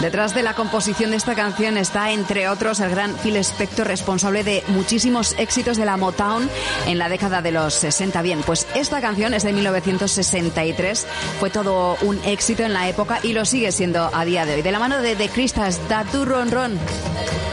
Detrás de la composición de esta canción está, entre otros, el gran Phil Spector, responsable de muchísimos éxitos de la Motown en la década de los 60. Bien, pues esta canción es de 1963, fue todo un éxito en la época y lo sigue siendo a día de hoy. De la mano de The Crystals, Da Do Ron Ron.